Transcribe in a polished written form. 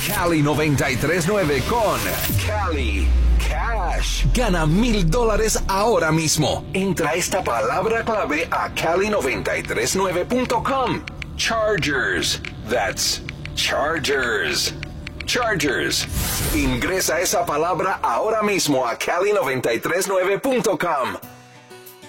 Cali 93.9 con Cali Cash. Gana $1,000 ahora mismo. Entra esta palabra clave a Cali939.com. Chargers. That's Chargers. Chargers. Ingresa esa palabra ahora mismo a Cali939.com.